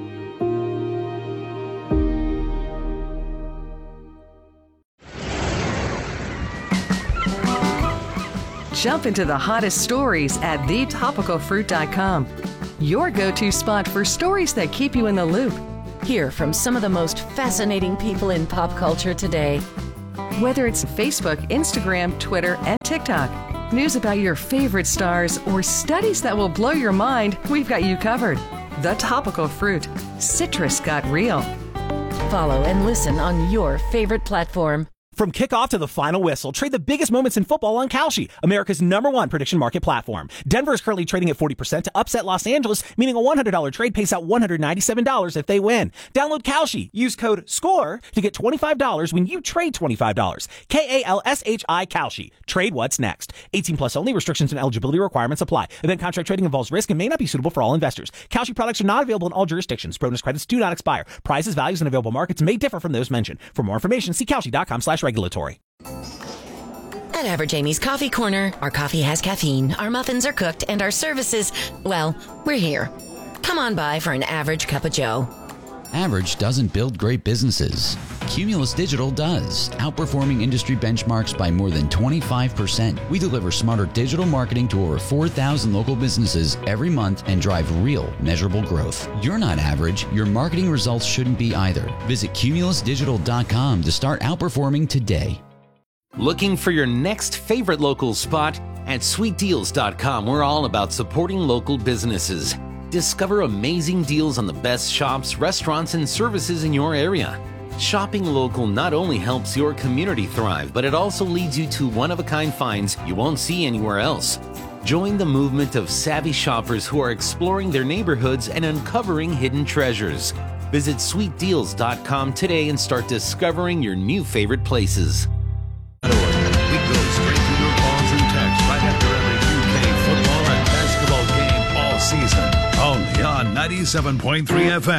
S2: Jump into the hottest stories at the topical fruit dot com. Your go-to spot for stories that keep you in the loop.
S4: Hear from some of the most fascinating people in pop culture today.
S2: Whether it's Facebook, Instagram, Twitter, and TikTok, news about your favorite stars, or studies that will blow your mind, we've got you covered. The Topical Fruit. Citrus got real.
S4: Follow and listen on your favorite platform.
S17: From kickoff to the final whistle, trade the biggest moments in football on Kalshi, America's number one prediction market platform. Denver is currently trading at forty percent to upset Los Angeles, meaning a one hundred dollars trade pays out one hundred ninety-seven dollars if they win. Download Kalshi. Use code SCORE to get twenty-five dollars when you trade twenty-five dollars. K A L S H I Kalshi. Trade what's next. eighteen plus only. Restrictions and eligibility requirements apply. Event contract trading involves risk and may not be suitable for all investors. Kalshi products are not available in all jurisdictions. Bonus credits do not expire. Prices, values, and available markets may differ from those mentioned. For more information, see Kalshi dot com slash regulatory.
S31: At Average Amy's Coffee Corner, our coffee has caffeine, our muffins are cooked, and our services, well, we're here. Come on by for an average cup of joe.
S27: Average doesn't build great businesses. Cumulus Digital does, outperforming industry benchmarks by more than twenty-five percent. We deliver smarter digital marketing to over four thousand local businesses every month and drive real, measurable growth. You're not average. Your marketing results shouldn't be either. Visit cumulus digital dot com to start outperforming today.
S5: Looking for your next favorite local spot? At sweet deals dot com, we're all about supporting local businesses. Discover amazing deals on the best shops, restaurants, and services in your area. Shopping local not only helps your community thrive, but it also leads you to one-of-a-kind finds you won't see anywhere else. Join the movement of savvy shoppers who are exploring their neighborhoods and uncovering hidden treasures. Visit sweet deals dot com today and start discovering your new favorite places.
S18: We go straight to your calls and texts right after every U K football and basketball game all season. Only on ninety-seven point three F M.